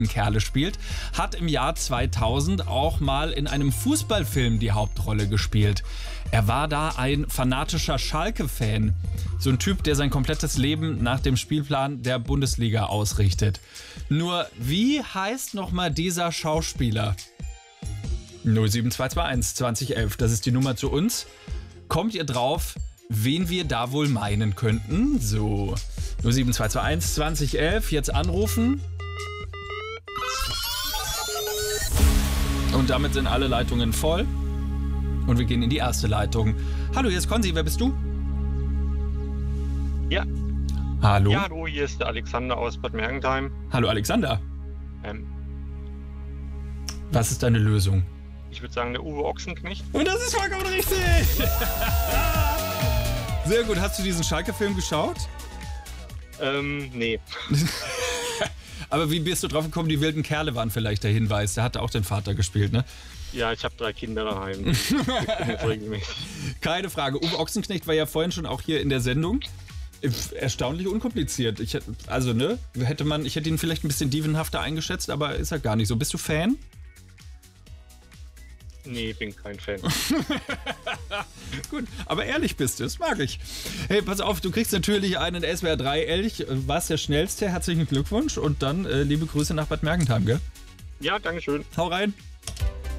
Kerle spielt, hat im Jahr 2000 auch mal in einem Fußballfilm die Hauptrolle gespielt. Er war da ein fanatischer Schalke-Fan. So ein Typ, der sein komplettes Leben nach dem Spielplan der Bundesliga ausrichtet. Nur, wie heißt nochmal dieser Schauspieler? 07221 2011, das ist die Nummer zu uns. Kommt ihr drauf, wen wir da wohl meinen könnten? So, 07221 2011, jetzt anrufen. Und damit sind alle Leitungen voll. Und wir gehen in die erste Leitung. Hallo, hier ist Konzi, wer bist du? Ja. Hallo? Ja, hallo, hier ist der Alexander aus Bad Mergentheim. Hallo Alexander. Was ist deine Lösung? Ich würde sagen, der Uwe Ochsenknecht. Und das ist vollkommen richtig! Sehr gut, hast du diesen Schalke-Film geschaut? Nee. Aber wie bist du drauf gekommen, die wilden Kerle waren vielleicht der Hinweis. Der hatte auch den Vater gespielt, ne? Ja, ich habe 3 Kinder daheim. Ich gucke das regelmäßig. Keine Frage. Uwe Ochsenknecht war ja vorhin schon auch hier in der Sendung. Erstaunlich unkompliziert. Ich hätte ihn vielleicht ein bisschen dievenhafter eingeschätzt, aber ist halt gar nicht so. Bist du Fan? Nee, bin kein Fan. Gut, aber ehrlich bist du, das mag ich. Hey, pass auf, du kriegst natürlich einen SWR 3 Elch. Warst der Schnellste, herzlichen Glückwunsch und dann liebe Grüße nach Bad Mergentheim, gell? Ja, danke schön. Hau rein.